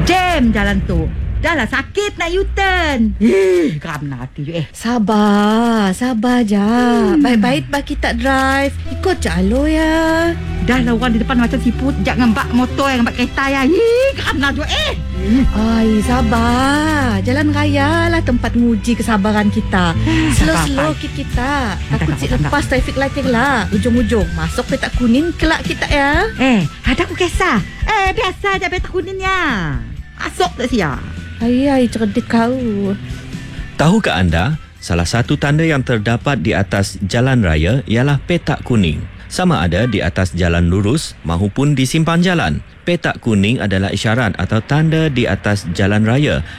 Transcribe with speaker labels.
Speaker 1: Jam jalan tu. Dah lah sakit nak U-turn. Geram hati je.
Speaker 2: Sabar je. Baik-baik bagi tak drive. Ikut je alo ya.
Speaker 1: Dah lah orang di depan macam siput. Jangan bak motor yang bak kereta ya. Geram lah je.
Speaker 2: Ai, sabar. Jalan raya lah tempat nguji kesabaran kita. Slow-slow kita. Takut cik lepas traffic light lah. Ujung-ujung masuk petak kuning kelak kita ya.
Speaker 1: Ada aku kisah. Biasa je petak kuningnya. Masuk tak siap.
Speaker 2: Ai, cerdik kau.
Speaker 3: Tahukah anda, salah satu tanda yang terdapat di atas jalan raya ialah petak kuning. Sama ada di atas jalan lurus maupun di simpang jalan. Petak kuning adalah isyarat atau tanda di atas jalan raya